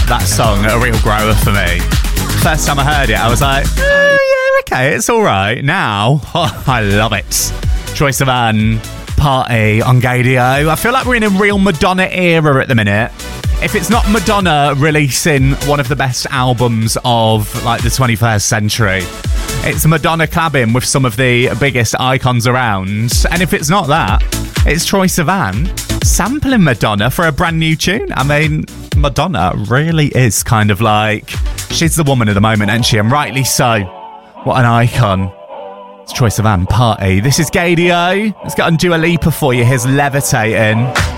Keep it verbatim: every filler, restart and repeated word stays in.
that song a real grower for me. First time I heard it, I was like, oh, yeah, okay, it's all right. Now, oh, I love it. Troye Sivan, Party on Gaydio. I feel like we're in a real Madonna era at the minute. If it's not Madonna releasing one of the best albums of like the twenty-first century, it's Madonna collabing with some of the biggest icons around. And if it's not that, it's Troye Sivan sampling Madonna for a brand new tune. I mean, Madonna really is kind of like, she's the woman of the moment, isn't she? And rightly so. What an icon. It's Troye Sivan, Party. This is Gaydio. Let's get on Dua Lipa for you. Here's Levitating.